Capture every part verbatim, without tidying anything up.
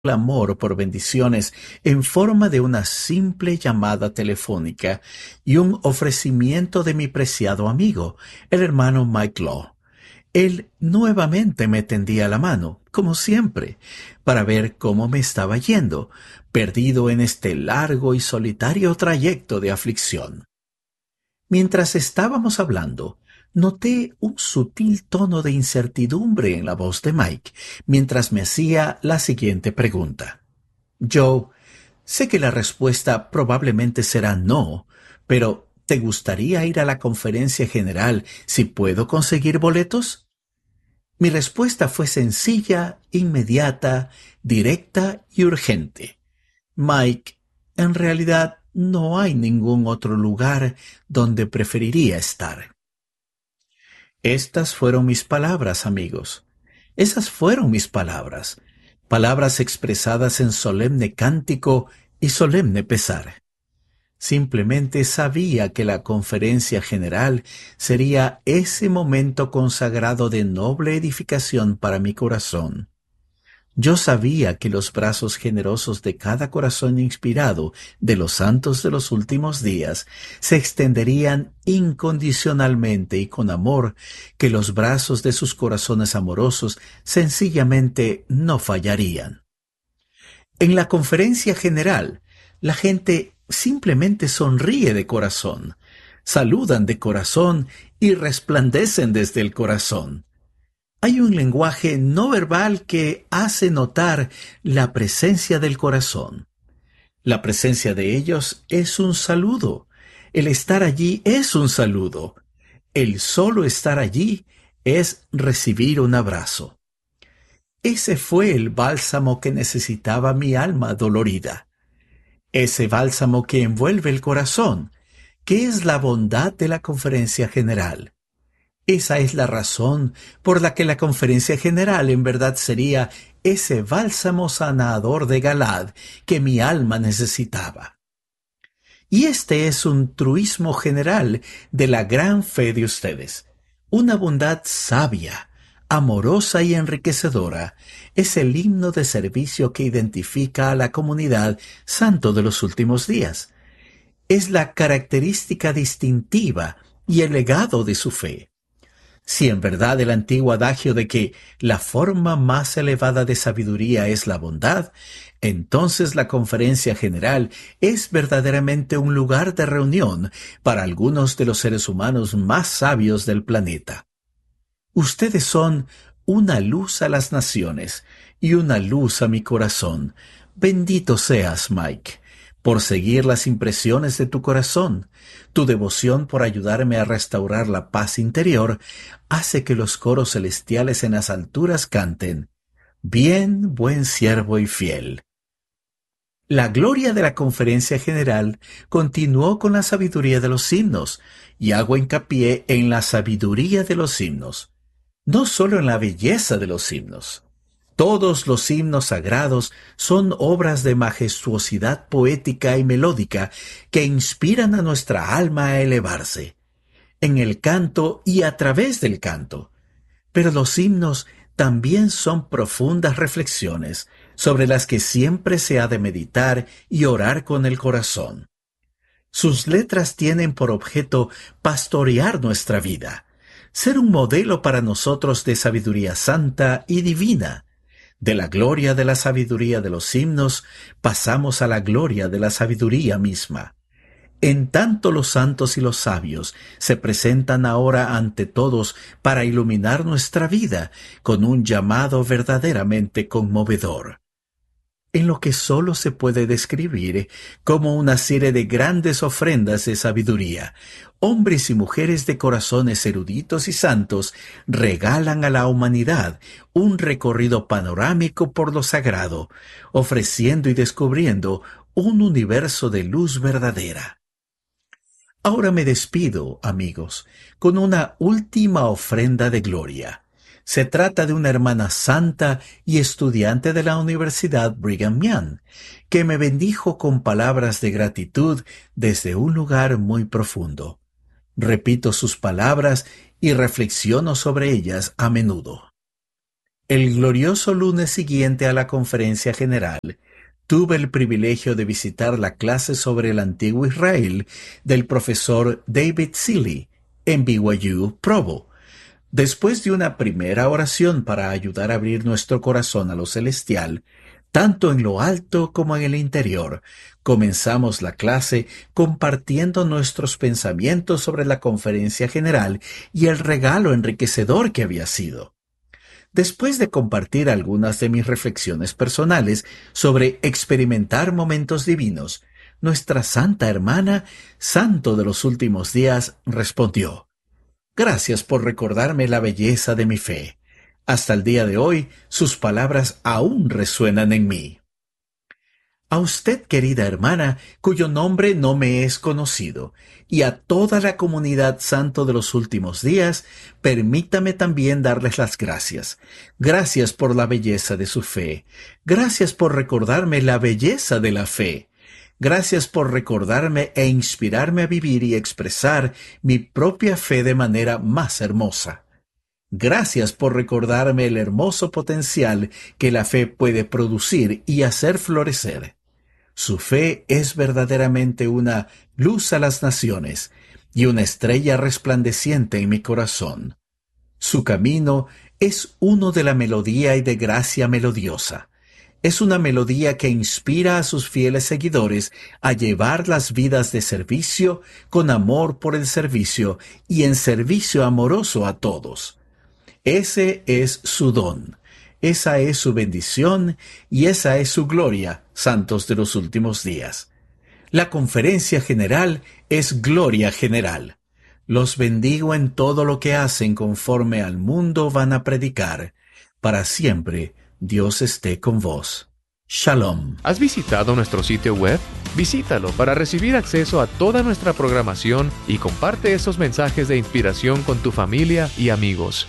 clamor por bendiciones en forma de una simple llamada telefónica y un ofrecimiento de mi preciado amigo, el hermano Mike Law. Él nuevamente me tendía la mano, como siempre, para ver cómo me estaba yendo, perdido en este largo y solitario trayecto de aflicción. Mientras estábamos hablando, noté un sutil tono de incertidumbre en la voz de Mike, mientras me hacía la siguiente pregunta. Joe, sé que la respuesta probablemente será no, pero ¿te gustaría ir a la conferencia general si puedo conseguir boletos? Mi respuesta fue sencilla, inmediata, directa y urgente. Mike, en realidad no hay ningún otro lugar donde preferiría estar. Estas fueron mis palabras, amigos. Esas fueron mis palabras. Palabras expresadas en solemne cántico y solemne pesar. Simplemente sabía que la conferencia general sería ese momento consagrado de noble edificación para mi corazón. Yo sabía que los brazos generosos de cada corazón inspirado de los santos de los últimos días se extenderían incondicionalmente y con amor, que los brazos de sus corazones amorosos sencillamente no fallarían. En la conferencia general, la gente simplemente sonríe de corazón, saludan de corazón y resplandecen desde el corazón. Hay un lenguaje no verbal que hace notar la presencia del corazón. La presencia de ellos es un saludo. El estar allí es un saludo. El solo estar allí es recibir un abrazo. Ese fue el bálsamo que necesitaba mi alma dolorida. Ese bálsamo que envuelve el corazón, que es la bondad de la conferencia general. Esa es la razón por la que la conferencia general en verdad sería ese bálsamo sanador de Galad que mi alma necesitaba. Y este es un truismo general de la gran fe de ustedes. Una bondad sabia, amorosa y enriquecedora es el himno de servicio que identifica a la comunidad santo de los últimos días. Es la característica distintiva y el legado de su fe. Si en verdad el antiguo adagio de que la forma más elevada de sabiduría es la bondad, entonces la conferencia general es verdaderamente un lugar de reunión para algunos de los seres humanos más sabios del planeta. Ustedes son una luz a las naciones y una luz a mi corazón. Bendito seas, Mike, por seguir las impresiones de tu corazón. Tu devoción por ayudarme a restaurar la paz interior hace que los coros celestiales en las alturas canten: Bien, buen siervo y fiel. La gloria de la conferencia general continuó con la sabiduría de los himnos, y hago hincapié en la sabiduría de los himnos, no solo en la belleza de los himnos. Todos los himnos sagrados son obras de majestuosidad poética y melódica que inspiran a nuestra alma a elevarse, en el canto y a través del canto. Pero los himnos también son profundas reflexiones sobre las que siempre se ha de meditar y orar con el corazón. Sus letras tienen por objeto pastorear nuestra vida, ser un modelo para nosotros de sabiduría santa y divina. De la gloria de la sabiduría de los himnos pasamos a la gloria de la sabiduría misma. En tanto los santos y los sabios se presentan ahora ante todos para iluminar nuestra vida con un llamado verdaderamente conmovedor. En lo que sólo se puede describir como una serie de grandes ofrendas de sabiduría, hombres y mujeres de corazones eruditos y santos regalan a la humanidad un recorrido panorámico por lo sagrado, ofreciendo y descubriendo un universo de luz verdadera. Ahora me despido, amigos, con una última ofrenda de gloria. Se trata de una hermana santa y estudiante de la Universidad Brigham Young, que me bendijo con palabras de gratitud desde un lugar muy profundo. Repito sus palabras y reflexiono sobre ellas a menudo. El glorioso lunes siguiente a la conferencia general, tuve el privilegio de visitar la clase sobre el antiguo Israel del profesor David Seeley en B Y U Provo. Después de una primera oración para ayudar a abrir nuestro corazón a lo celestial, tanto en lo alto como en el interior, comenzamos la clase compartiendo nuestros pensamientos sobre la conferencia general y el regalo enriquecedor que había sido. Después de compartir algunas de mis reflexiones personales sobre experimentar momentos divinos, nuestra santa hermana, santo de los últimos días, respondió: «Gracias por recordarme la belleza de mi fe. Hasta el día de hoy, sus palabras aún resuenan en mí». A usted, querida hermana, cuyo nombre no me es conocido, y a toda la comunidad santo de los últimos días, permítame también darles las gracias. Gracias por la belleza de su fe. Gracias por recordarme la belleza de la fe. Gracias por recordarme e inspirarme a vivir y expresar mi propia fe de manera más hermosa. Gracias por recordarme el hermoso potencial que la fe puede producir y hacer florecer. Su fe es verdaderamente una luz a las naciones y una estrella resplandeciente en mi corazón. Su camino es uno de la melodía y de gracia melodiosa. Es una melodía que inspira a sus fieles seguidores a llevar las vidas de servicio con amor por el servicio y en servicio amoroso a todos. Ese es su don, esa es su bendición y esa es su gloria, santos de los últimos días. La conferencia general es gloria general. Los bendigo en todo lo que hacen conforme al mundo van a predicar. Para siempre, Dios esté con vos. Shalom. ¿Has visitado nuestro sitio web? Visítalo para recibir acceso a toda nuestra programación y comparte esos mensajes de inspiración con tu familia y amigos.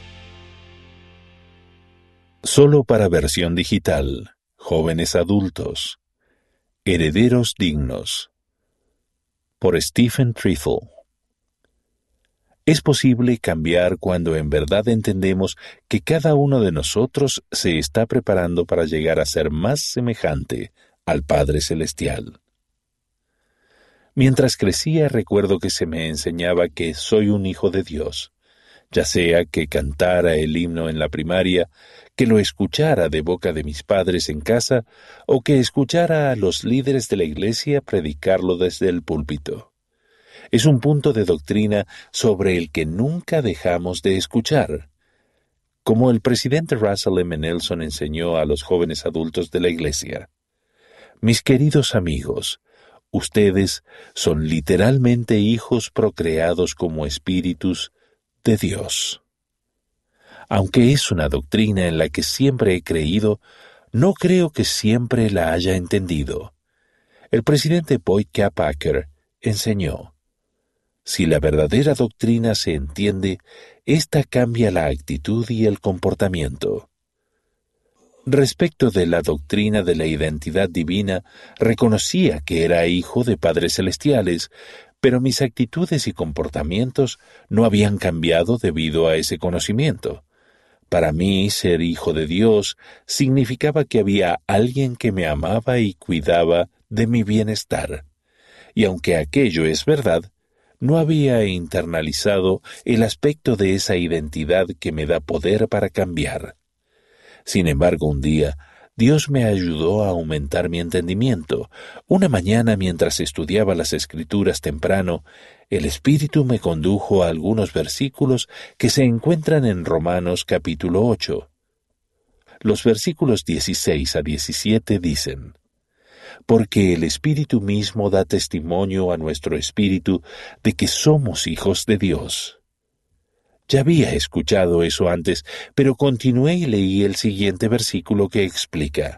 Solo para versión digital. Jóvenes adultos. Herederos dignos. Por Stephen Trethel. Es posible cambiar cuando en verdad entendemos que cada uno de nosotros se está preparando para llegar a ser más semejante al Padre Celestial. Mientras crecía, recuerdo que se me enseñaba que soy un hijo de Dios, ya sea que cantara el himno en la primaria, que lo escuchara de boca de mis padres en casa, o que escuchara a los líderes de la iglesia predicarlo desde el púlpito. Es un punto de doctrina sobre el que nunca dejamos de escuchar. Como el presidente Russell M. Nelson enseñó a los jóvenes adultos de la iglesia: mis queridos amigos, ustedes son literalmente hijos procreados como espíritus de Dios. Aunque es una doctrina en la que siempre he creído, no creo que siempre la haya entendido. El presidente Boyd K. Packer enseñó: si la verdadera doctrina se entiende, ésta cambia la actitud y el comportamiento. Respecto de la doctrina de la identidad divina, reconocía que era hijo de padres celestiales, pero mis actitudes y comportamientos no habían cambiado debido a ese conocimiento. Para mí, ser hijo de Dios significaba que había alguien que me amaba y cuidaba de mi bienestar. Y aunque aquello es verdad, no había internalizado el aspecto de esa identidad que me da poder para cambiar. Sin embargo, un día, Dios me ayudó a aumentar mi entendimiento. Una mañana, mientras estudiaba las Escrituras temprano, el Espíritu me condujo a algunos versículos que se encuentran en Romanos capítulo ocho. Los versículos dieciséis a diecisiete dicen: porque el Espíritu mismo da testimonio a nuestro espíritu de que somos hijos de Dios. Ya había escuchado eso antes, pero continué y leí el siguiente versículo que explica: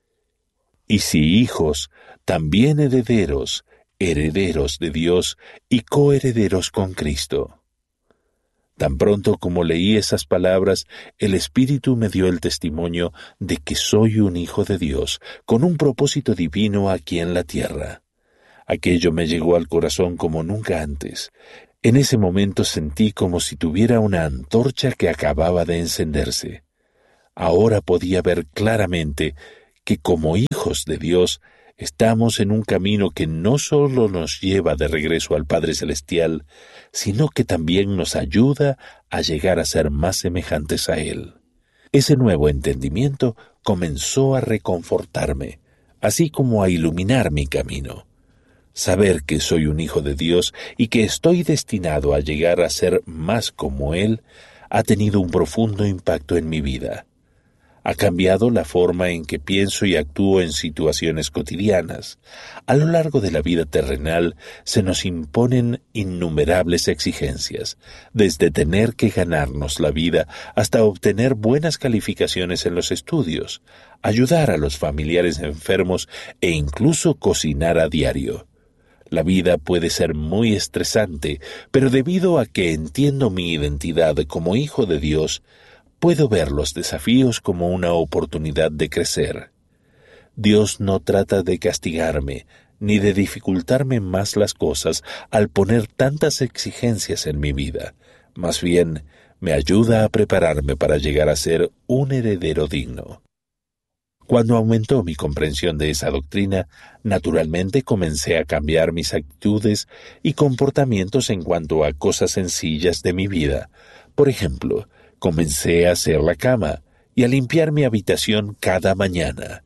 y si hijos, también herederos, herederos de Dios y coherederos con Cristo. Tan pronto como leí esas palabras, el Espíritu me dio el testimonio de que soy un hijo de Dios, con un propósito divino aquí en la tierra. Aquello me llegó al corazón como nunca antes. En ese momento sentí como si tuviera una antorcha que acababa de encenderse. Ahora podía ver claramente que como hijos de Dios estamos en un camino que no solo nos lleva de regreso al Padre Celestial, sino que también nos ayuda a llegar a ser más semejantes a Él. Ese nuevo entendimiento comenzó a reconfortarme, así como a iluminar mi camino. Saber que soy un hijo de Dios y que estoy destinado a llegar a ser más como Él ha tenido un profundo impacto en mi vida. Ha cambiado la forma en que pienso y actúo en situaciones cotidianas. A lo largo de la vida terrenal se nos imponen innumerables exigencias, desde tener que ganarnos la vida hasta obtener buenas calificaciones en los estudios, ayudar a los familiares enfermos e incluso cocinar a diario. La vida puede ser muy estresante, pero debido a que entiendo mi identidad como hijo de Dios, puedo ver los desafíos como una oportunidad de crecer. Dios no trata de castigarme, ni de dificultarme más las cosas al poner tantas exigencias en mi vida. Más bien, me ayuda a prepararme para llegar a ser un heredero digno. Cuando aumentó mi comprensión de esa doctrina, naturalmente comencé a cambiar mis actitudes y comportamientos en cuanto a cosas sencillas de mi vida. Por ejemplo, comencé a hacer la cama y a limpiar mi habitación cada mañana.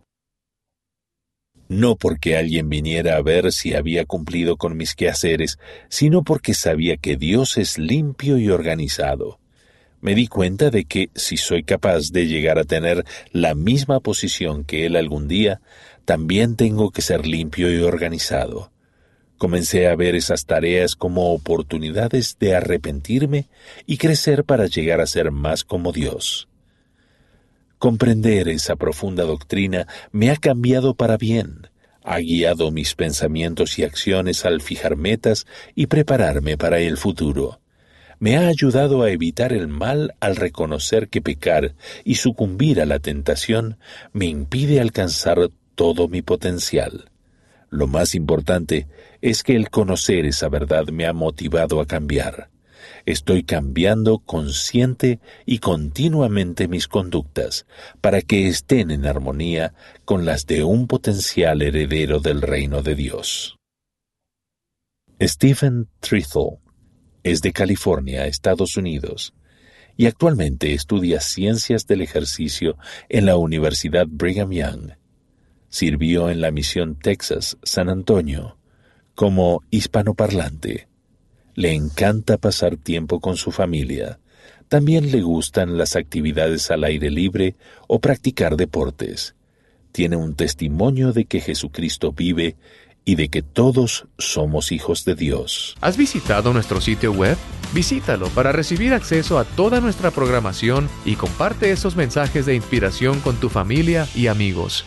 No porque alguien viniera a ver si había cumplido con mis quehaceres, sino porque sabía que Dios es limpio y organizado. Me di cuenta de que si soy capaz de llegar a tener la misma posición que Él algún día, también tengo que ser limpio y organizado. Comencé a ver esas tareas como oportunidades de arrepentirme y crecer para llegar a ser más como Dios. Comprender esa profunda doctrina me ha cambiado para bien, ha guiado mis pensamientos y acciones al fijar metas y prepararme para el futuro. Me ha ayudado a evitar el mal al reconocer que pecar y sucumbir a la tentación me impide alcanzar todo mi potencial. Lo más importante es que el conocer esa verdad me ha motivado a cambiar. Estoy cambiando consciente y continuamente mis conductas para que estén en armonía con las de un potencial heredero del reino de Dios. Stephen Trethel es de California, Estados Unidos, y actualmente estudia Ciencias del Ejercicio en la Universidad Brigham Young. Sirvió en la Misión Texas, San Antonio, como hispanoparlante. Le encanta pasar tiempo con su familia. También le gustan las actividades al aire libre o practicar deportes. Tiene un testimonio de que Jesucristo vive y de que todos somos hijos de Dios. ¿Has visitado nuestro sitio web? Visítalo para recibir acceso a toda nuestra programación y comparte esos mensajes de inspiración con tu familia y amigos.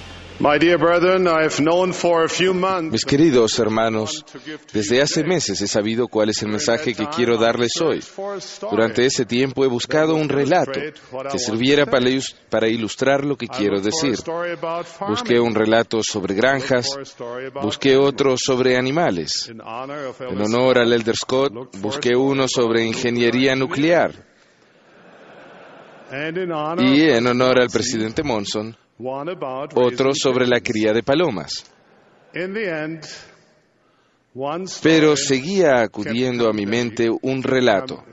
Mis queridos hermanos, desde hace meses he sabido cuál es el mensaje que quiero darles hoy. Durante ese tiempo he buscado un relato que sirviera para ilustrar lo que quiero decir. Busqué un relato sobre granjas, busqué otro sobre animales. En honor al Elder Scott, busqué uno sobre ingeniería nuclear. Y en honor al presidente Monson, otro sobre la cría de palomas. Pero seguía acudiendo a mi mente un relato,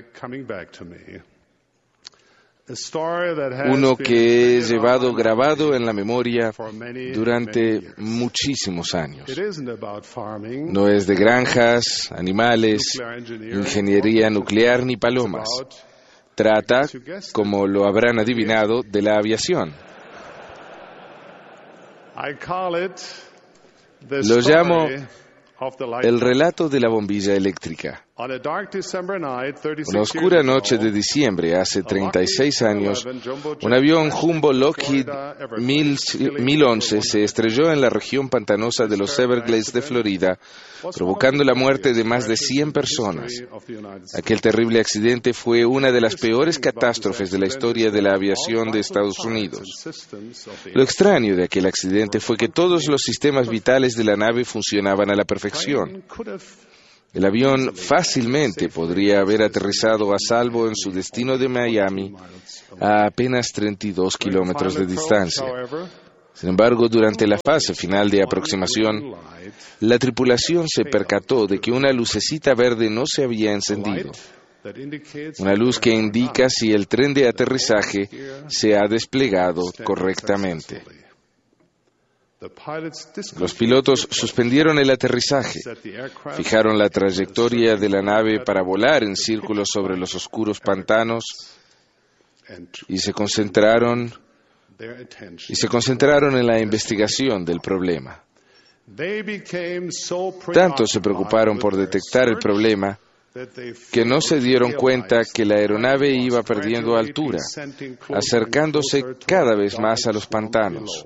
uno que he llevado grabado en la memoria durante muchísimos años. No es de granjas, animales, ingeniería nuclear ni palomas. Trata, como lo habrán adivinado, de la aviación. Lo llamo el relato de la bombilla eléctrica. Una oscura noche de diciembre, hace treinta y seis años, un avión Jumbo Lockheed mil once se estrelló en la región pantanosa de los Everglades de Florida, provocando la muerte de más de cien personas. Aquel terrible accidente fue una de las peores catástrofes de la historia de la aviación de Estados Unidos. Lo extraño de aquel accidente fue que todos los sistemas vitales de la nave funcionaban a la perfección. El avión fácilmente podría haber aterrizado a salvo en su destino de Miami a apenas treinta y dos kilómetros de distancia. Sin embargo, durante la fase final de aproximación, la tripulación se percató de que una lucecita verde no se había encendido. Una luz que indica si el tren de aterrizaje se ha desplegado correctamente. Los pilotos suspendieron el aterrizaje, fijaron la trayectoria de la nave para volar en círculos sobre los oscuros pantanos y se concentraron y se concentraron en la investigación del problema. Tanto se preocuparon por detectar el problema que no se dieron cuenta que la aeronave iba perdiendo altura, acercándose cada vez más a los pantanos.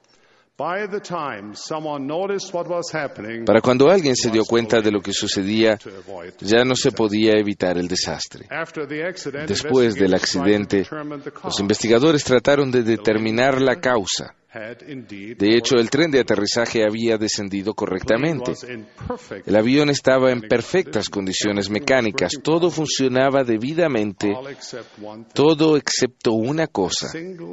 Para cuando alguien se dio cuenta de lo que sucedía, ya no se podía evitar el desastre. Después del accidente, los investigadores trataron de determinar la causa. De hecho, el tren de aterrizaje había descendido correctamente. El avión estaba en perfectas condiciones mecánicas, todo funcionaba debidamente, todo excepto una cosa: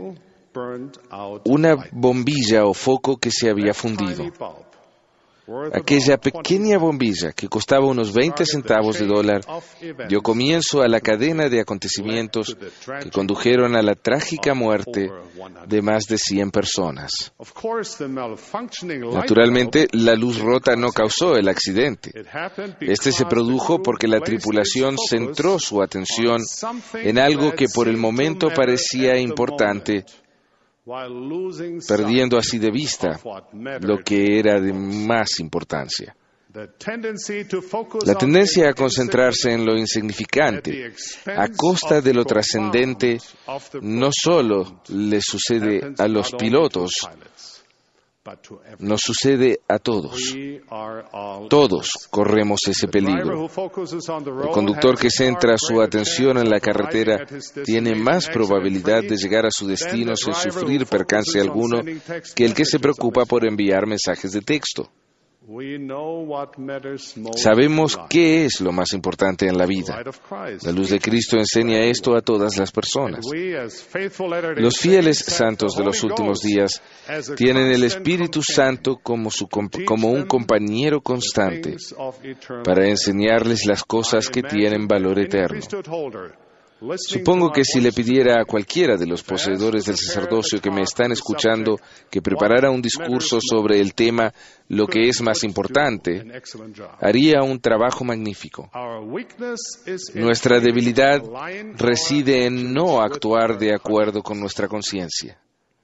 una bombilla o foco que se había fundido. Aquella pequeña bombilla, que costaba unos veinte centavos de dólar, dio comienzo a la cadena de acontecimientos que condujeron a la trágica muerte de más de cien personas. Naturalmente, la luz rota no causó el accidente. Este se produjo porque la tripulación centró su atención en algo que por el momento parecía importante, perdiendo así de vista lo que era de más importancia. La tendencia a concentrarse en lo insignificante a costa de lo trascendente no solo le sucede a los pilotos, nos sucede a todos. Todos corremos ese peligro. El conductor que centra su atención en la carretera tiene más probabilidad de llegar a su destino sin sufrir percance alguno que el que se preocupa por enviar mensajes de texto. Sabemos qué es lo más importante en la vida. La luz de Cristo enseña esto a todas las personas. Los fieles santos de los últimos días tienen el Espíritu Santo como, su, como un compañero constante para enseñarles las cosas que tienen valor eterno. Supongo que si le pidiera a cualquiera de los poseedores del sacerdocio que me están escuchando que preparara un discurso sobre el tema "lo que es más importante", haría un trabajo magnífico. Nuestra debilidad reside en no actuar de acuerdo con nuestra conciencia.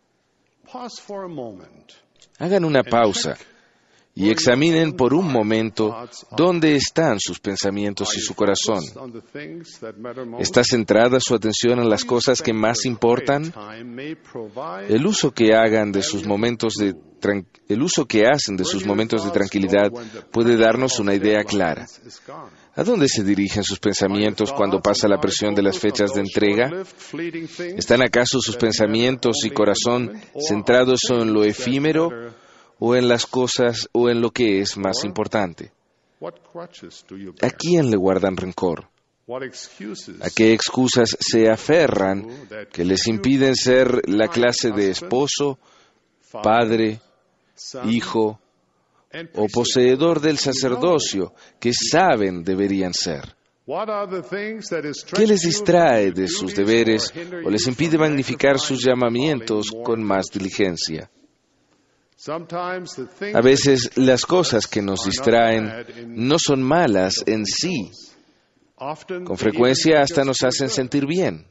Hagan una pausa y examinen por un momento dónde están sus pensamientos y su corazón. ¿Está centrada su atención en las cosas que más importan? El uso que hagan de sus momentos de tran- el uso que hacen de sus momentos de tranquilidad puede darnos una idea clara. ¿A dónde se dirigen sus pensamientos cuando pasa la presión de las fechas de entrega? ¿Están acaso sus pensamientos y corazón centrados en lo efímero o en las cosas o en lo que es más importante? ¿A quién le guardan rencor? ¿A qué excusas se aferran que les impiden ser la clase de esposo, padre, hijo o poseedor del sacerdocio que saben deberían ser? ¿Qué les distrae de sus deberes o les impide magnificar sus llamamientos con más diligencia? A veces las cosas que nos distraen no son malas en sí. Con frecuencia hasta nos hacen sentir bien.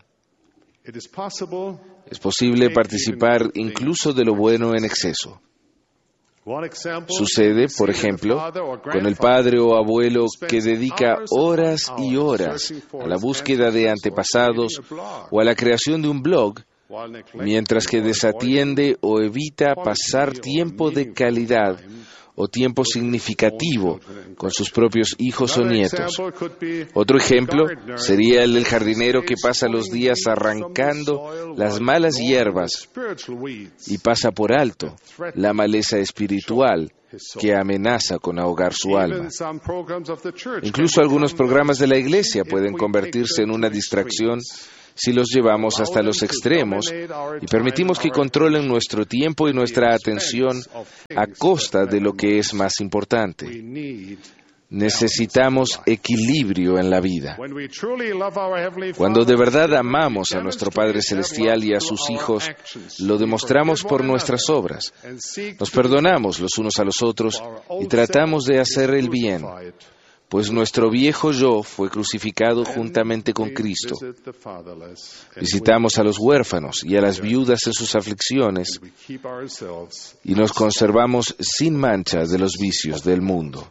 Es posible participar incluso de lo bueno en exceso. Sucede, por ejemplo, con el padre o abuelo que dedica horas y horas a la búsqueda de antepasados o a la creación de un blog mientras que desatiende o evita pasar tiempo de calidad o tiempo significativo con sus propios hijos o nietos. Otro ejemplo sería el del jardinero que pasa los días arrancando las malas hierbas y pasa por alto la maleza espiritual que amenaza con ahogar su alma. Incluso algunos programas de la iglesia pueden convertirse en una distracción si los llevamos hasta los extremos y permitimos que controlen nuestro tiempo y nuestra atención a costa de lo que es más importante. Necesitamos equilibrio en la vida. Cuando de verdad amamos a nuestro Padre Celestial y a sus hijos, lo demostramos por nuestras obras. Nos perdonamos los unos a los otros y tratamos de hacer el bien, pues nuestro viejo yo fue crucificado juntamente con Cristo. Visitamos a los huérfanos y a las viudas en sus aflicciones y nos conservamos sin mancha de los vicios del mundo.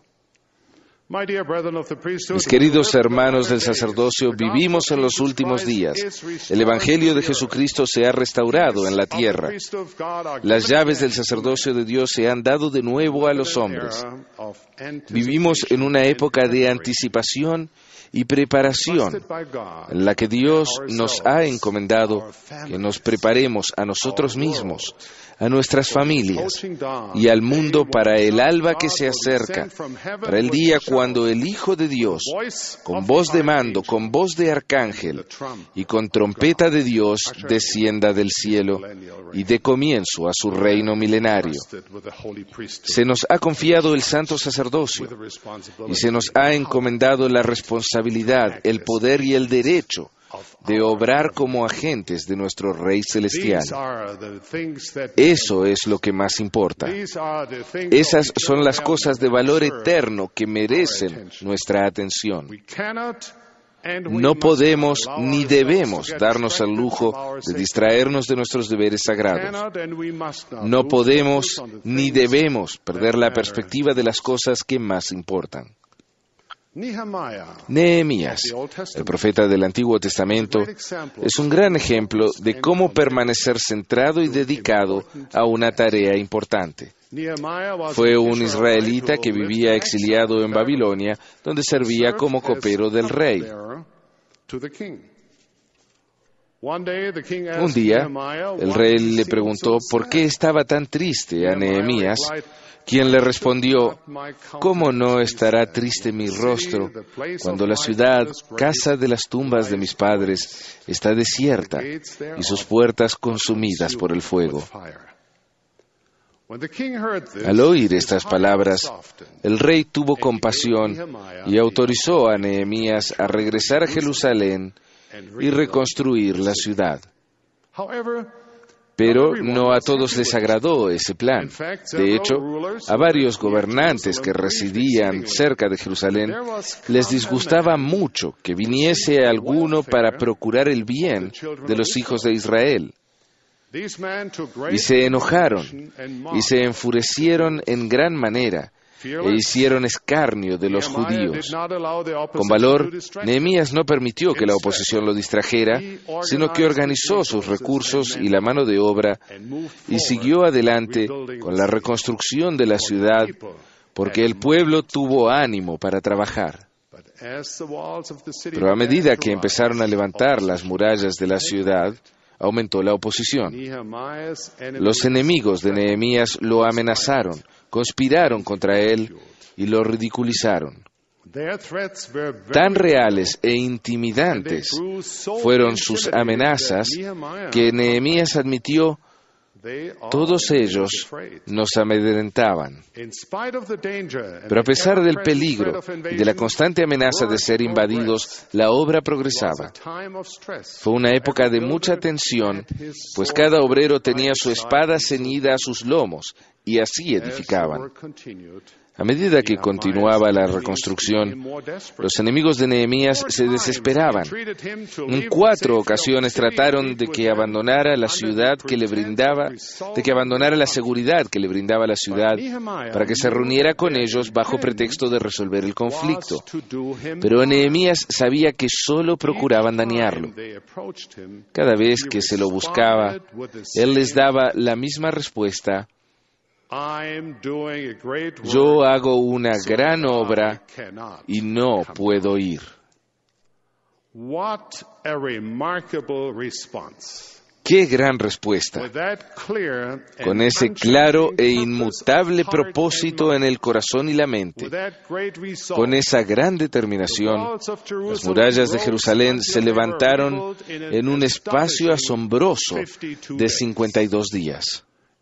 Mis queridos hermanos del sacerdocio, vivimos en los últimos días. El Evangelio de Jesucristo se ha restaurado en la tierra. Las llaves del sacerdocio de Dios se han dado de nuevo a los hombres. Vivimos en una época de anticipación y preparación, en la que Dios nos ha encomendado que nos preparemos a nosotros mismos, a nuestras familias y al mundo para el alba que se acerca, para el día cuando el Hijo de Dios, con voz de mando, con voz de arcángel y con trompeta de Dios, descienda del cielo y dé comienzo a su reino milenario. Se nos ha confiado el santo sacerdocio y se nos ha encomendado la responsabilidad, el poder y el derecho de obrar como agentes de nuestro Rey Celestial. Eso es lo que más importa. Esas son las cosas de valor eterno que merecen nuestra atención. No podemos ni debemos darnos el lujo de distraernos de nuestros deberes sagrados. No podemos ni debemos perder la perspectiva de las cosas que más importan. Nehemías, el profeta del Antiguo Testamento, es un gran ejemplo de cómo permanecer centrado y dedicado a una tarea importante. Fue un israelita que vivía exiliado en Babilonia, donde servía como copero del rey. Un día, el rey le preguntó por qué estaba tan triste a Nehemías, quien le respondió: ¿cómo no estará triste mi rostro cuando la ciudad, casa de las tumbas de mis padres, está desierta y sus puertas consumidas por el fuego? Al oír estas palabras, el rey tuvo compasión y autorizó a Nehemías a regresar a Jerusalén y reconstruir la ciudad. Pero no a todos les agradó ese plan. De hecho, a varios gobernantes que residían cerca de Jerusalén les disgustaba mucho que viniese alguno para procurar el bien de los hijos de Israel. Y se enojaron y se enfurecieron en gran manera e hicieron escarnio de los judíos. Con valor, Nehemías no permitió que la oposición lo distrajera, sino que organizó sus recursos y la mano de obra y siguió adelante con la reconstrucción de la ciudad, porque el pueblo tuvo ánimo para trabajar. Pero a medida que empezaron a levantar las murallas de la ciudad, aumentó la oposición. Los enemigos de Nehemías lo amenazaron, conspiraron contra él y lo ridiculizaron. Tan reales e intimidantes fueron sus amenazas que Nehemías admitió: todos ellos nos amedrentaban. Pero a pesar del peligro y de la constante amenaza de ser invadidos, la obra progresaba. Fue una época de mucha tensión, pues cada obrero tenía su espada ceñida a sus lomos, y así edificaban. A medida que continuaba la reconstrucción, los enemigos de Nehemías se desesperaban. En cuatro ocasiones trataron de que abandonara la ciudad que le brindaba, de que abandonara la seguridad que le brindaba la ciudad, para que se reuniera con ellos bajo pretexto de resolver el conflicto. Pero Nehemías sabía que solo procuraban dañarlo. Cada vez que se lo buscaba, él les daba la misma respuesta: yo hago una gran obra y no puedo ir. ¡Qué gran respuesta! Con ese claro e inmutable propósito en el corazón y la mente, con esa gran determinación, las murallas de Jerusalén se levantaron en un espacio asombroso de cincuenta y dos días.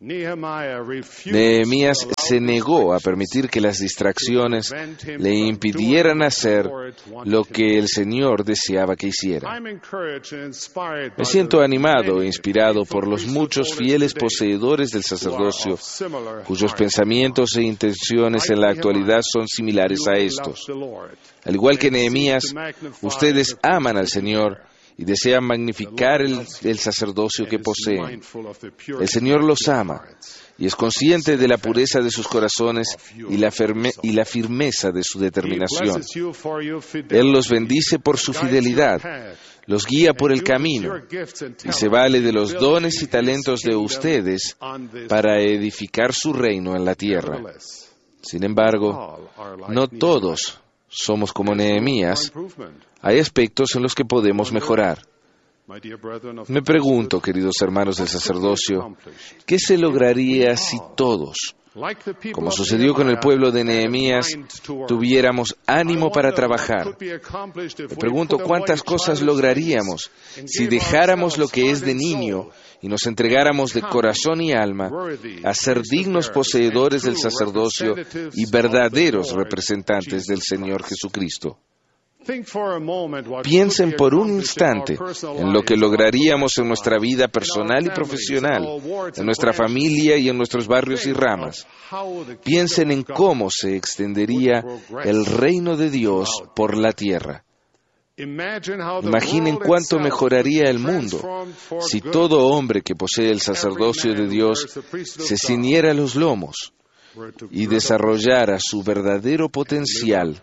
Nehemías se negó a permitir que las distracciones le impidieran hacer lo que el Señor deseaba que hiciera. Me siento animado e inspirado por los muchos fieles poseedores del sacerdocio, cuyos pensamientos e intenciones en la actualidad son similares a estos. Al igual que Nehemías, ustedes aman al Señor y desean magnificar el, el sacerdocio que poseen. El Señor los ama y es consciente de la pureza de sus corazones y la, firme, y la firmeza de su determinación. Él los bendice por su fidelidad, los guía por el camino y se vale de los dones y talentos de ustedes para edificar su reino en la tierra. Sin embargo, no todos somos como Nehemías. Hay aspectos en los que podemos mejorar. Me pregunto, queridos hermanos del sacerdocio, ¿qué se lograría si todos, como sucedió con el pueblo de Nehemías, tuviéramos ánimo para trabajar? Me pregunto cuántas cosas lograríamos si dejáramos lo que es de niño y nos entregáramos de corazón y alma a ser dignos poseedores del sacerdocio y verdaderos representantes del Señor Jesucristo. Piensen por un instante en lo que lograríamos en nuestra vida personal y profesional, en nuestra familia y en nuestros barrios y ramas. Piensen en cómo se extendería el reino de Dios por la tierra. Imaginen cuánto mejoraría el mundo si todo hombre que posee el sacerdocio de Dios se ciñera los lomos y desarrollara su verdadero potencial,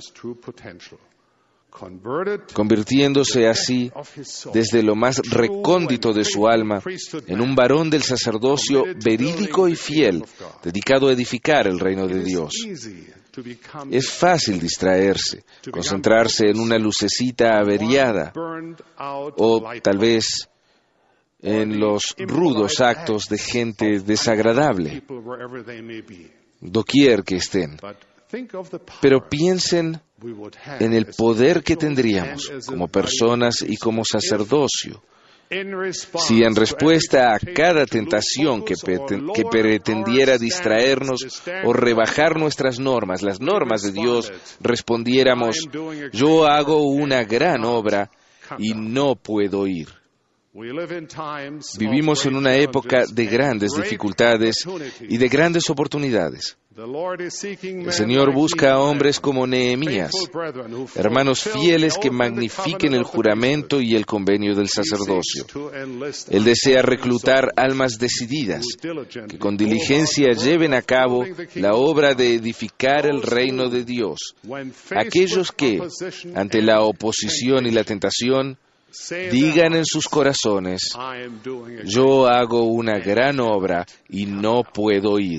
convirtiéndose así desde lo más recóndito de su alma en un varón del sacerdocio verídico y fiel, dedicado a edificar el reino de Dios. Es fácil distraerse, concentrarse en una lucecita averiada o tal vez en los rudos actos de gente desagradable, doquier que estén. Pero piensen en el poder que tendríamos como personas y como sacerdocio si en respuesta a cada tentación que, que pretendiera distraernos o rebajar nuestras normas, las normas de Dios, respondiéramos: yo hago una gran obra y no puedo ir. Vivimos en una época de grandes dificultades y de grandes oportunidades. El Señor busca a hombres como Nehemías, hermanos fieles que magnifiquen el juramento y el convenio del sacerdocio. Él desea reclutar almas decididas, que con diligencia lleven a cabo la obra de edificar el reino de Dios. Aquellos que, ante la oposición y la tentación, digan en sus corazones: yo hago una gran obra y no puedo ir.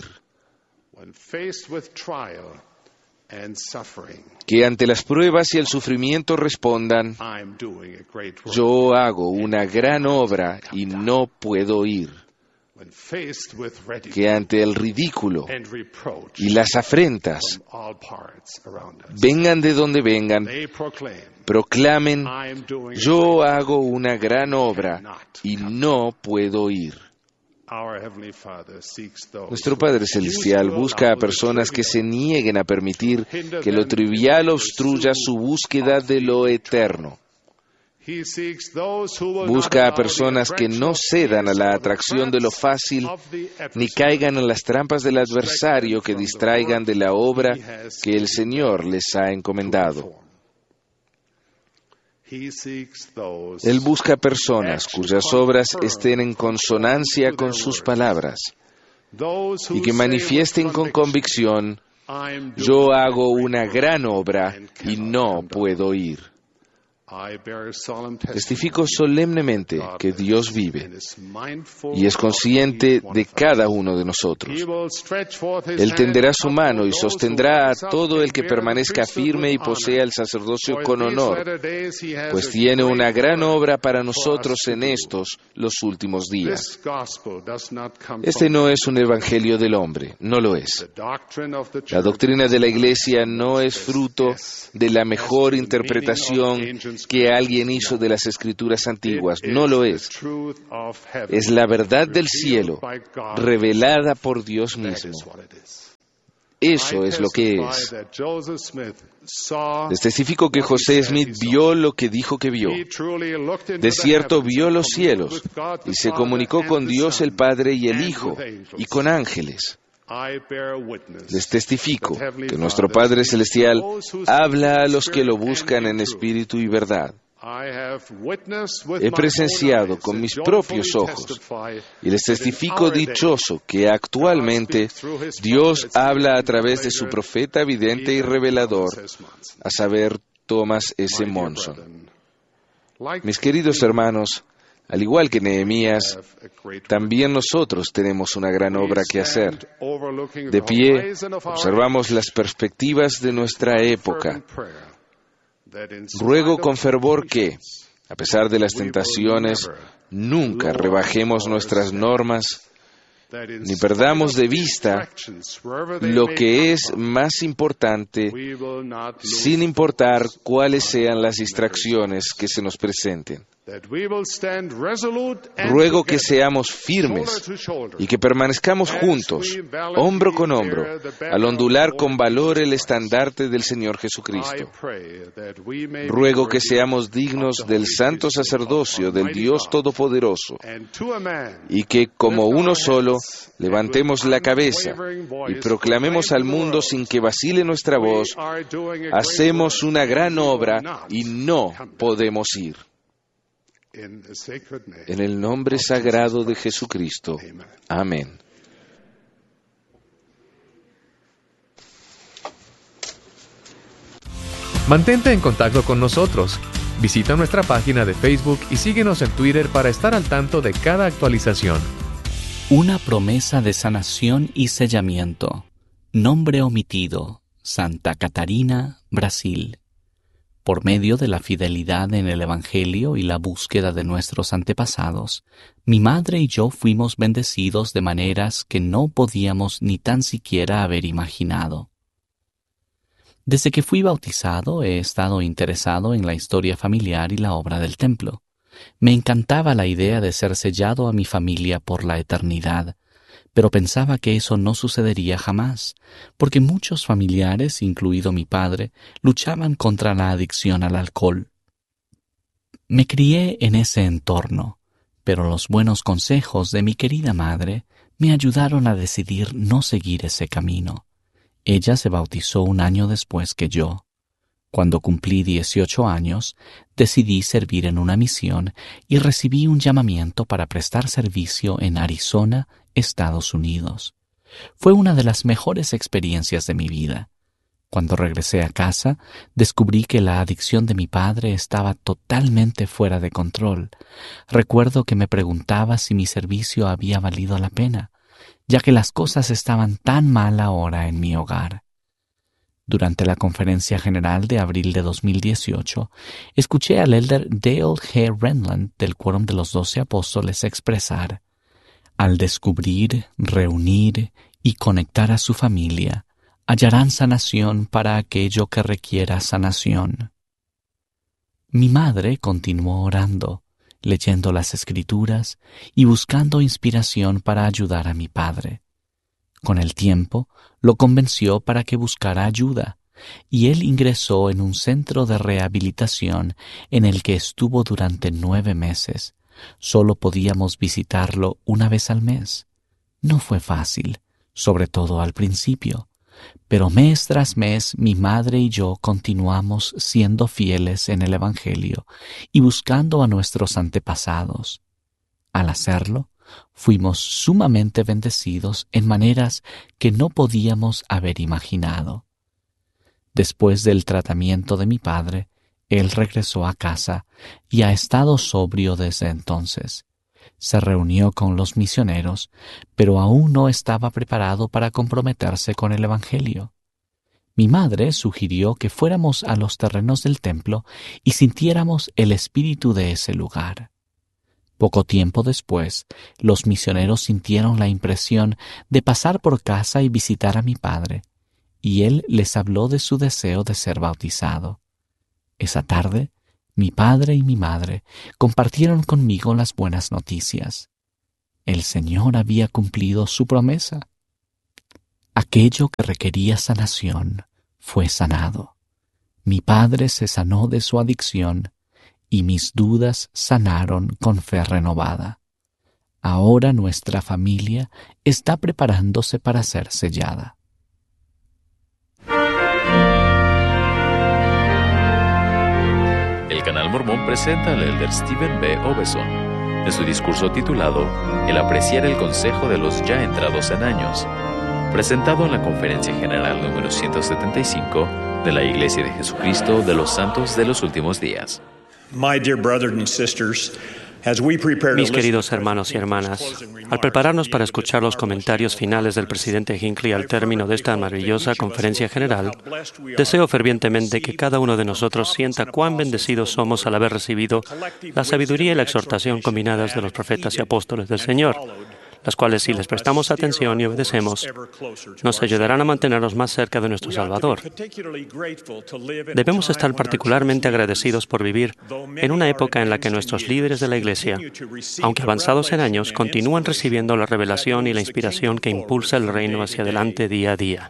Que ante las pruebas y el sufrimiento respondan: yo hago una gran obra y no puedo ir. Que ante el ridículo y las afrentas, vengan de donde vengan, proclamen: yo hago una gran obra y no puedo ir. Nuestro Padre Celestial busca a personas que se nieguen a permitir que lo trivial obstruya su búsqueda de lo eterno. Busca a personas que no cedan a la atracción de lo fácil, ni caigan en las trampas del adversario que distraigan de la obra que el Señor les ha encomendado. Él busca personas cuyas obras estén en consonancia con sus palabras y que manifiesten con convicción: yo hago una gran obra y no puedo ir. Testifico solemnemente que Dios vive y es consciente de cada uno de nosotros. Él tenderá su mano y sostendrá a todo el que permanezca firme y posea el sacerdocio con honor, pues tiene una gran obra para nosotros en estos, los últimos días. Este no es un evangelio del hombre, no lo es. La doctrina de la Iglesia no es fruto de la mejor interpretación que alguien hizo de las Escrituras antiguas, no lo es. Es la verdad del cielo, revelada por Dios mismo. Eso es lo que es. Les testifico que José Smith vio lo que dijo que vio. De cierto vio los cielos y se comunicó con Dios el Padre y el Hijo y con ángeles. Les testifico que nuestro Padre Celestial habla a los que lo buscan en espíritu y verdad. He presenciado con mis propios ojos y les testifico dichoso que actualmente Dios habla a través de su profeta vidente y revelador, a saber, Thomas S. Monson. Mis queridos hermanos, al igual que Nehemías, también nosotros tenemos una gran obra que hacer. De pie, observamos las perspectivas de nuestra época. Ruego con fervor que, a pesar de las tentaciones, nunca rebajemos nuestras normas, ni perdamos de vista lo que es más importante, sin importar cuáles sean las distracciones que se nos presenten. Ruego que seamos firmes y que permanezcamos juntos, hombro con hombro, al ondular con valor el estandarte del Señor Jesucristo. Ruego que seamos dignos del santo sacerdocio del Dios Todopoderoso y que, como uno solo, levantemos la cabeza y proclamemos al mundo sin que vacile nuestra voz: hacemos una gran obra y no podemos ir. En el nombre sagrado de Jesucristo. Amén. Mantente en contacto con nosotros. Visita nuestra página de Facebook y síguenos en Twitter para estar al tanto de cada actualización. Una promesa de sanación y sellamiento. Nombre omitido: Santa Catarina, Brasil. Por medio de la fidelidad en el Evangelio y la búsqueda de nuestros antepasados, mi madre y yo fuimos bendecidos de maneras que no podíamos ni tan siquiera haber imaginado. Desde que fui bautizado he estado interesado en la historia familiar y la obra del templo. Me encantaba la idea de ser sellado a mi familia por la eternidad, pero pensaba que eso no sucedería jamás, porque muchos familiares, incluido mi padre, luchaban contra la adicción al alcohol. Me crié en ese entorno, pero los buenos consejos de mi querida madre me ayudaron a decidir no seguir ese camino. Ella se bautizó un año después que yo. Cuando cumplí dieciocho años, decidí servir en una misión y recibí un llamamiento para prestar servicio en Arizona, Estados Unidos. Fue una de las mejores experiencias de mi vida. Cuando regresé a casa, descubrí que la adicción de mi padre estaba totalmente fuera de control. Recuerdo que me preguntaba si mi servicio había valido la pena, ya que las cosas estaban tan mal ahora en mi hogar. Durante la conferencia general de abril de dos mil dieciocho, escuché al elder Dale G. Renland del Quórum de los Doce Apóstoles expresar: al descubrir, reunir y conectar a su familia, hallarán sanación para aquello que requiera sanación. Mi madre continuó orando, leyendo las Escrituras y buscando inspiración para ayudar a mi padre. Con el tiempo, lo convenció para que buscara ayuda, y él ingresó en un centro de rehabilitación en el que estuvo durante nueve meses. Solo podíamos visitarlo una vez al mes. No fue fácil, sobre todo al principio, pero mes tras mes mi madre y yo continuamos siendo fieles en el Evangelio y buscando a nuestros antepasados. Al hacerlo, fuimos sumamente bendecidos en maneras que no podíamos haber imaginado. Después del tratamiento de mi padre, él regresó a casa y ha estado sobrio desde entonces. Se reunió con los misioneros, pero aún no estaba preparado para comprometerse con el Evangelio. Mi madre sugirió que fuéramos a los terrenos del templo y sintiéramos el espíritu de ese lugar. Poco tiempo después, los misioneros sintieron la impresión de pasar por casa y visitar a mi padre, y él les habló de su deseo de ser bautizado. Esa tarde, mi padre y mi madre compartieron conmigo las buenas noticias. El Señor había cumplido su promesa. Aquello que requería sanación fue sanado. Mi padre se sanó de su adicción y mis dudas sanaron con fe renovada. Ahora nuestra familia está preparándose para ser sellada. El Canal Mormón presenta al elder Stephen B. Oveson en su discurso titulado El apreciar el consejo de los ya entrados en años, presentado en la Conferencia General número ciento setenta y cinco de la Iglesia de Jesucristo de los Santos de los Últimos Días. Mis queridos hermanos y hermanas, al prepararnos para escuchar los comentarios finales del presidente Hinckley al término de esta maravillosa conferencia general, deseo fervientemente que cada uno de nosotros sienta cuán bendecidos somos al haber recibido la sabiduría y la exhortación combinadas de los profetas y apóstoles del Señor, las cuales, si les prestamos atención y obedecemos, nos ayudarán a mantenernos más cerca de nuestro Salvador. Debemos estar particularmente agradecidos por vivir en una época en la que nuestros líderes de la Iglesia, aunque avanzados en años, continúan recibiendo la revelación y la inspiración que impulsa el reino hacia adelante día a día.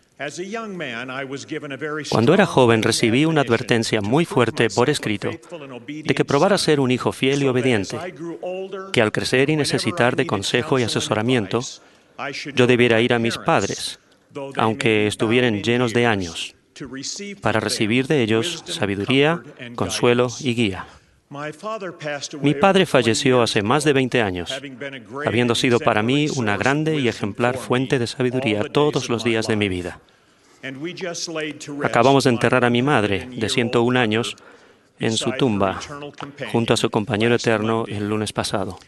Cuando era joven recibí una advertencia muy fuerte por escrito de que probara ser un hijo fiel y obediente, que al crecer y necesitar de consejo y asesoramiento, yo debiera ir a mis padres, aunque estuvieran llenos de años, para recibir de ellos sabiduría, consuelo y guía. Mi padre falleció hace más de veinte años, habiendo sido para mí una grande y ejemplar fuente de sabiduría todos los días de mi vida. Acabamos de enterrar a mi madre, de ciento un años, en su tumba, junto a su compañero eterno el lunes pasado.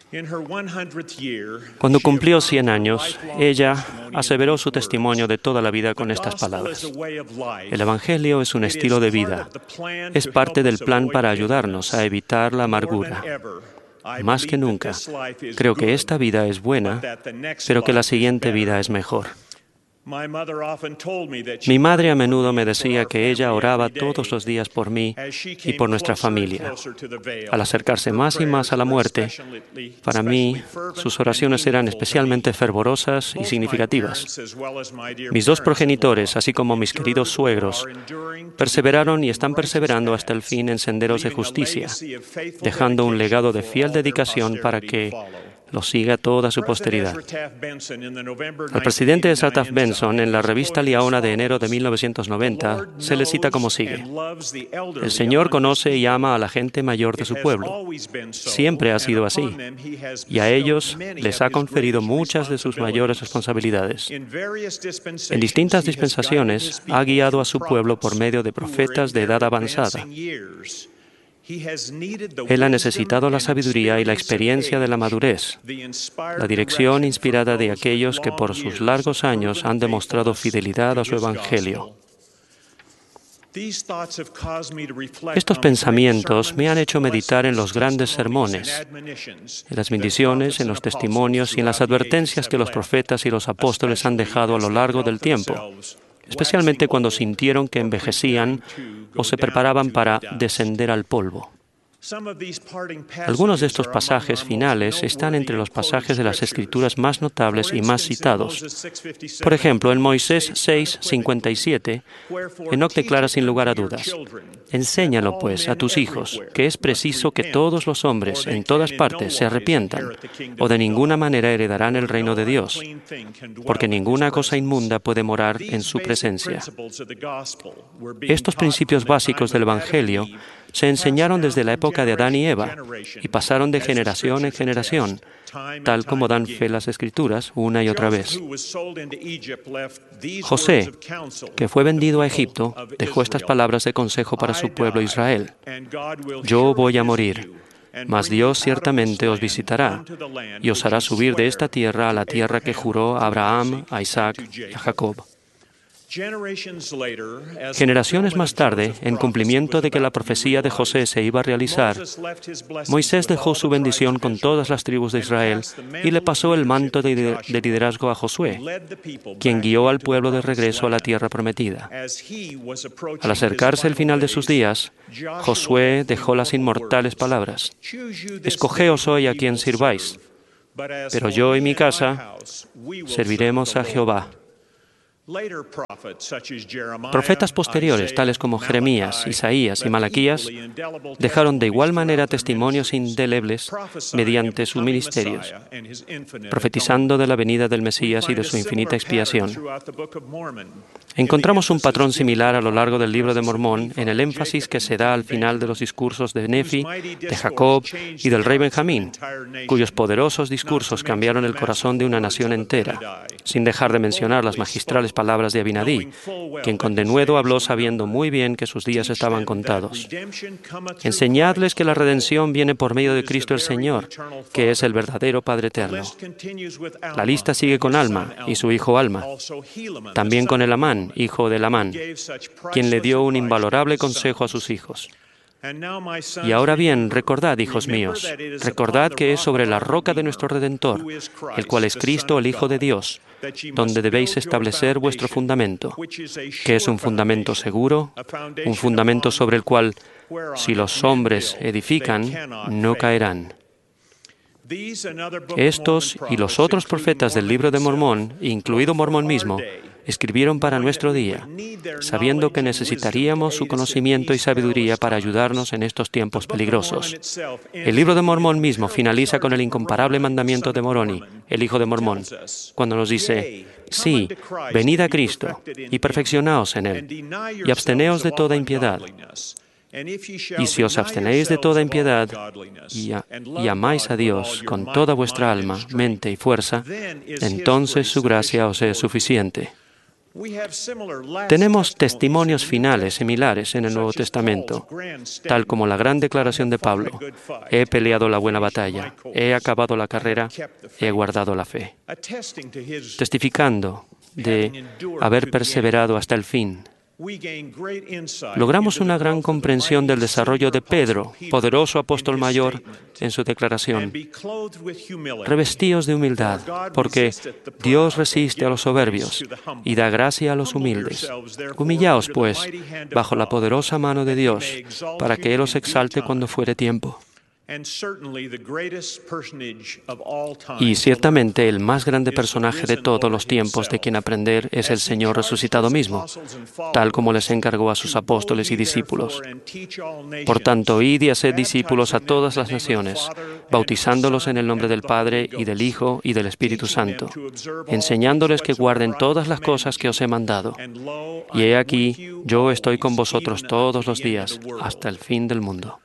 Cuando cumplió cien años, ella aseveró su testimonio de toda la vida con estas palabras: el Evangelio es un estilo de vida, es parte del plan para ayudarnos a evitar la amargura. Más que nunca, creo que esta vida es buena, pero que la siguiente vida es mejor. Mi madre a menudo me decía que ella oraba todos los días por mí y por nuestra familia. Al acercarse más y más a la muerte, para mí, sus oraciones eran especialmente fervorosas y significativas. Mis dos progenitores, así como mis queridos suegros, perseveraron y están perseverando hasta el fin en senderos de justicia, dejando un legado de fiel dedicación para que lo siga toda su posteridad. Al presidente Ezra Taft Benson, en la revista Liaona de enero de mil novecientos noventa, se le cita como sigue: el Señor conoce y ama a la gente mayor de su pueblo. Siempre ha sido así, y a ellos les ha conferido muchas de sus mayores responsabilidades. En distintas dispensaciones ha guiado a su pueblo por medio de profetas de edad avanzada. Él ha necesitado la sabiduría y la experiencia de la madurez, la dirección inspirada de aquellos que por sus largos años han demostrado fidelidad a su Evangelio. Estos pensamientos me han hecho meditar en los grandes sermones, en las bendiciones, en los testimonios y en las advertencias que los profetas y los apóstoles han dejado a lo largo del tiempo, especialmente cuando sintieron que envejecían o se preparaban para descender al polvo. Algunos de estos pasajes finales están entre los pasajes de las Escrituras más notables y más citados. Por ejemplo, en Moisés seis, cincuenta y siete, Enoc declara sin lugar a dudas: «Enséñalo, pues, a tus hijos, que es preciso que todos los hombres en todas partes se arrepientan, o de ninguna manera heredarán el reino de Dios, porque ninguna cosa inmunda puede morar en su presencia». Estos principios básicos del Evangelio se enseñaron desde la época de Adán y Eva y pasaron de generación en generación, tal como dan fe las Escrituras una y otra vez. José, que fue vendido a Egipto, dejó estas palabras de consejo para su pueblo Israel: «Yo voy a morir, mas Dios ciertamente os visitará y os hará subir de esta tierra a la tierra que juró a Abraham, a Isaac y a Jacob». Generaciones más tarde, en cumplimiento de que la profecía de José se iba a realizar, Moisés dejó su bendición con todas las tribus de Israel y le pasó el manto de liderazgo a Josué, quien guió al pueblo de regreso a la tierra prometida. Al acercarse el final de sus días, Josué dejó las inmortales palabras: «Escogeos hoy a quien sirváis, pero yo y mi casa serviremos a Jehová». Profetas posteriores, tales como Jeremías, Isaías y Malaquías, dejaron de igual manera testimonios indelebles mediante sus ministerios, profetizando de la venida del Mesías y de su infinita expiación. Encontramos un patrón similar a lo largo del Libro de Mormón en el énfasis que se da al final de los discursos de Nefi, de Jacob y del rey Benjamín, cuyos poderosos discursos cambiaron el corazón de una nación entera, sin dejar de mencionar las magistrales palabras de Abinadí, quien con denuedo habló sabiendo muy bien que sus días estaban contados. Enseñadles que la redención viene por medio de Cristo el Señor, que es el verdadero Padre eterno. La lista sigue con Alma y su hijo Alma, también con Elamán, hijo de Elamán, quien le dio un invalorable consejo a sus hijos. Y ahora bien, recordad, hijos míos, recordad que es sobre la roca de nuestro Redentor, el cual es Cristo, el Hijo de Dios, donde debéis establecer vuestro fundamento, que es un fundamento seguro, un fundamento sobre el cual, si los hombres edifican, no caerán. Estos y los otros profetas del Libro de Mormón, incluido Mormón mismo, escribieron para nuestro día, sabiendo que necesitaríamos su conocimiento y sabiduría para ayudarnos en estos tiempos peligrosos. El Libro de Mormón mismo finaliza con el incomparable mandamiento de Moroni, el hijo de Mormón, cuando nos dice: «Sí, venid a Cristo y perfeccionaos en Él, y absteneos de toda impiedad. Y si os abstenéis de toda impiedad y, a, y amáis a Dios con toda vuestra alma, mente y fuerza, entonces su gracia os es suficiente». Tenemos testimonios finales similares en el Nuevo Testamento, tal como la gran declaración de Pablo: «He peleado la buena batalla, he acabado la carrera, he guardado la fe», testificando de haber perseverado hasta el fin. Logramos una gran comprensión del desarrollo de Pedro, poderoso apóstol mayor, en su declaración: «Revestíos de humildad, porque Dios resiste a los soberbios y da gracia a los humildes. Humillaos, pues, bajo la poderosa mano de Dios, para que Él os exalte cuando fuere tiempo». Y ciertamente el más grande personaje de todos los tiempos de quien aprender es el Señor resucitado mismo, tal como les encargó a sus apóstoles y discípulos. Por tanto, id y haced discípulos a todas las naciones, bautizándolos en el nombre del Padre y del Hijo y del Espíritu Santo, enseñándoles que guarden todas las cosas que os he mandado. Y he aquí, yo estoy con vosotros todos los días, hasta el fin del mundo.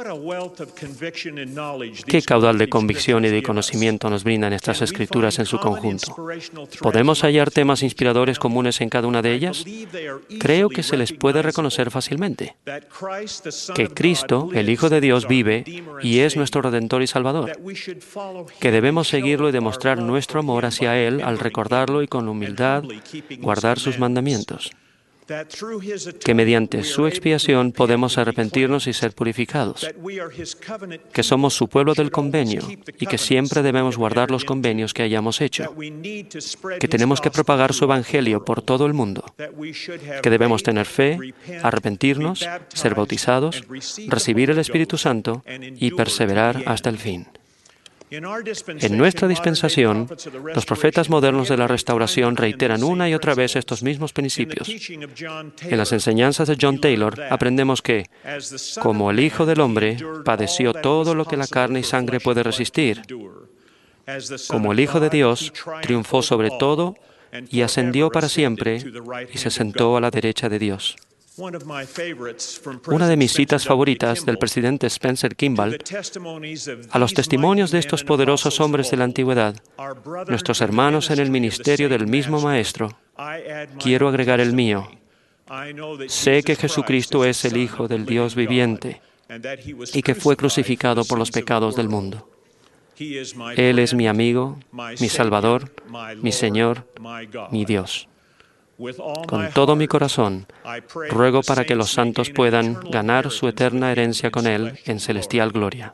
Qué caudal de convicción y de conocimiento nos brindan estas Escrituras en su conjunto. ¿Podemos hallar temas inspiradores comunes en cada una de ellas? Creo que se les puede reconocer fácilmente. Que Cristo, el Hijo de Dios, vive y es nuestro Redentor y Salvador. Que debemos seguirlo y demostrar nuestro amor hacia Él al recordarlo y con humildad guardar sus mandamientos. que mediante su expiación podemos arrepentirnos y ser purificados, que somos su pueblo del convenio y que siempre debemos guardar los convenios que hayamos hecho, que tenemos que propagar su evangelio por todo el mundo, que debemos tener fe, arrepentirnos, ser bautizados, recibir el Espíritu Santo y perseverar hasta el fin. En nuestra dispensación, los profetas modernos de la Restauración reiteran una y otra vez estos mismos principios. En las enseñanzas de John Taylor aprendemos que, como el Hijo del Hombre padeció todo lo que la carne y sangre puede resistir, como el Hijo de Dios triunfó sobre todo y ascendió para siempre y se sentó a la derecha de Dios. Una de mis citas favoritas del presidente Spencer Kimball: a los testimonios de estos poderosos hombres de la antigüedad, nuestros hermanos en el ministerio del mismo Maestro, quiero agregar el mío. Sé que Jesucristo es el Hijo del Dios viviente y que fue crucificado por los pecados del mundo. Él es mi amigo, mi Salvador, mi Señor, mi Dios. Con todo mi corazón, ruego para que los santos puedan ganar su eterna herencia con Él en celestial gloria.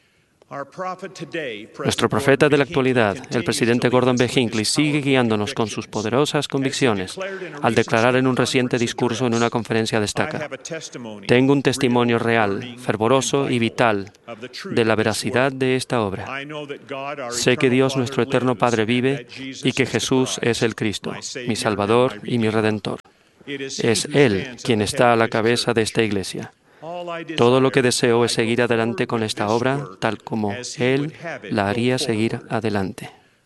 Nuestro profeta de la actualidad, el presidente Gordon B. Hinckley, sigue guiándonos con sus poderosas convicciones al declarar en un reciente discurso en una conferencia destaca: tengo un testimonio real, fervoroso y vital de la veracidad de esta obra. Sé que Dios, nuestro eterno Padre, vive y que Jesús es el Cristo, mi Salvador y mi Redentor. Es Él quien está a la cabeza de esta iglesia. Todo lo que deseo es seguir adelante con esta obra, tal como Él la haría seguir adelante.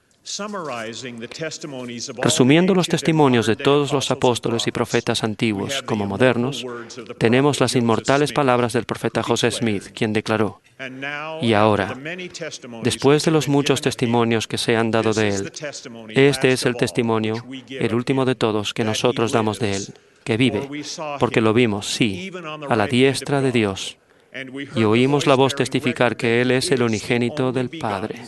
Resumiendo los testimonios de todos los apóstoles y profetas antiguos como modernos, tenemos las inmortales palabras del profeta José Smith, quien declaró: y ahora, después de los muchos testimonios que se han dado de Él, este es el testimonio, el último de todos, que nosotros damos de Él, que vive, porque lo vimos, sí, a la diestra de Dios, y oímos la voz testificar que Él es el unigénito del Padre.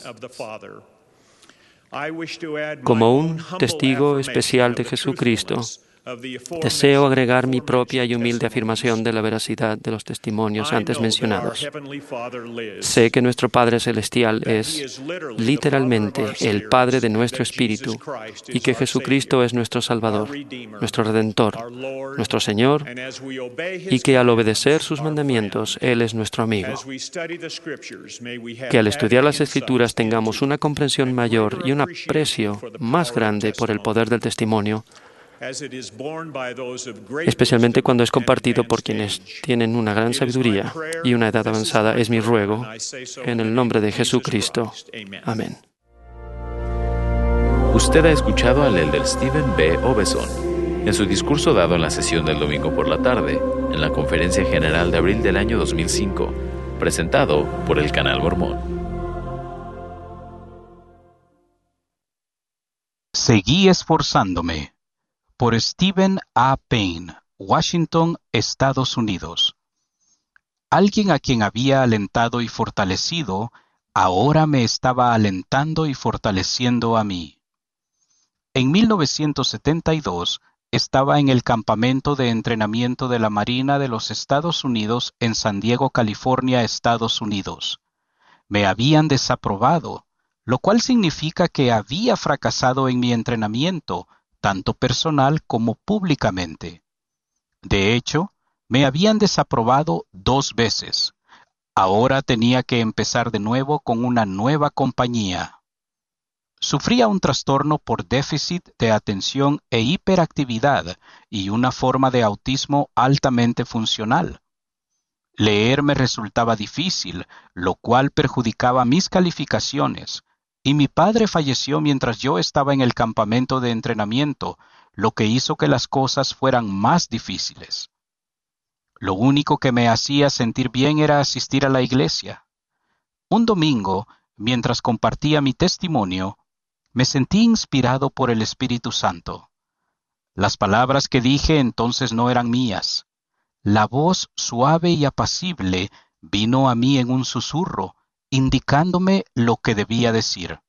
Como un testigo especial de Jesucristo, deseo agregar mi propia y humilde afirmación de la veracidad de los testimonios antes mencionados. Sé que nuestro Padre Celestial es literalmente el Padre de nuestro espíritu y que Jesucristo es nuestro Salvador, nuestro Redentor, nuestro Señor, y que al obedecer sus mandamientos, Él es nuestro amigo. Que al estudiar las Escrituras tengamos una comprensión mayor y un aprecio más grande por el poder del testimonio, especialmente cuando es compartido por quienes tienen una gran sabiduría y una edad avanzada. Es mi ruego, en el nombre de Jesucristo. Amén. Usted ha escuchado al elder Stephen B. Oveson en su discurso dado en la sesión del domingo por la tarde, en la Conferencia General de abril del año dos mil cinco, presentado por el Canal Mormón. Seguí esforzándome. Por Stephen A. Payne, Washington, Estados Unidos. Alguien a quien había alentado y fortalecido, ahora me estaba alentando y fortaleciendo a mí. En mil novecientos setenta y dos, estaba en el campamento de entrenamiento de la Marina de los Estados Unidos en San Diego, California, Estados Unidos. Me habían desaprobado, lo cual significa que había fracasado en mi entrenamiento, tanto personal como públicamente. De hecho, me habían desaprobado dos veces. Ahora tenía que empezar de nuevo con una nueva compañía. Sufría un trastorno por déficit de atención e hiperactividad y una forma de autismo altamente funcional. Leer me resultaba difícil, lo cual perjudicaba mis calificaciones, y mi padre falleció mientras yo estaba en el campamento de entrenamiento, lo que hizo que las cosas fueran más difíciles. Lo único que me hacía sentir bien era asistir a la iglesia. Un domingo, mientras compartía mi testimonio, me sentí inspirado por el Espíritu Santo. Las palabras que dije entonces no eran mías. La voz suave y apacible vino a mí en un susurro, indicándome lo que debía decir.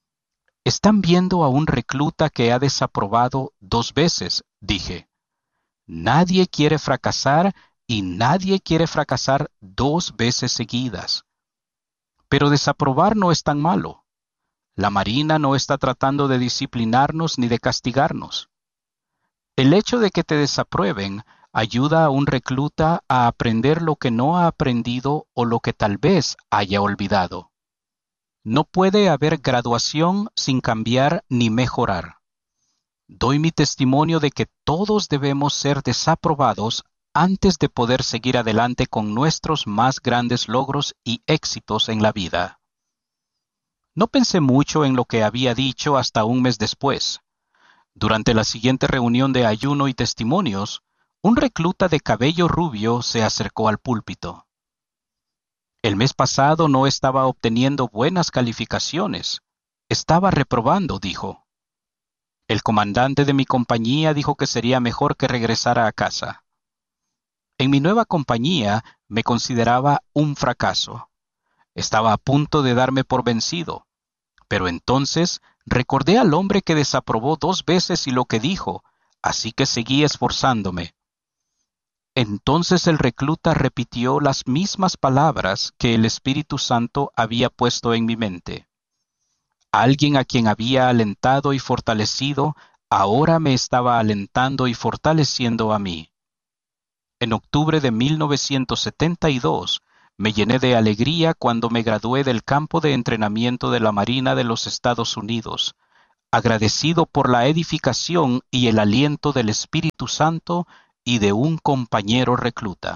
Están viendo a un recluta que ha desaprobado dos veces, dije. Nadie quiere fracasar y nadie quiere fracasar dos veces seguidas. Pero desaprobar no es tan malo. La Marina no está tratando de disciplinarnos ni de castigarnos. El hecho de que te desaprueben ayuda a un recluta a aprender lo que no ha aprendido o lo que tal vez haya olvidado. No puede haber graduación sin cambiar ni mejorar. Doy mi testimonio de que todos debemos ser desaprobados antes de poder seguir adelante con nuestros más grandes logros y éxitos en la vida. No pensé mucho en lo que había dicho hasta un mes después. Durante la siguiente reunión de ayuno y testimonios, un recluta de cabello rubio se acercó al púlpito. El mes pasado no estaba obteniendo buenas calificaciones. Estaba reprobando, dijo. El comandante de mi compañía dijo que sería mejor que regresara a casa. En mi nueva compañía me consideraba un fracaso. Estaba a punto de darme por vencido. Pero entonces recordé al hombre que desaprobó dos veces y lo que dijo, así que seguí esforzándome. Entonces el recluta repitió las mismas palabras que el Espíritu Santo había puesto en mi mente. Alguien a quien había alentado y fortalecido, ahora me estaba alentando y fortaleciendo a mí. En octubre de mil novecientos setenta y dos, me llené de alegría cuando me gradué del campo de entrenamiento de la Marina de los Estados Unidos, agradecido por la edificación y el aliento del Espíritu Santo y de un compañero recluta.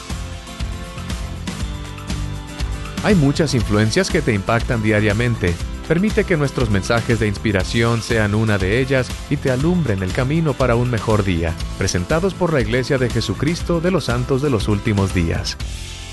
Hay muchas influencias que te impactan diariamente. Permite que nuestros mensajes de inspiración sean una de ellas y te alumbren el camino para un mejor día. Presentados por la Iglesia de Jesucristo de los Santos de los Últimos Días.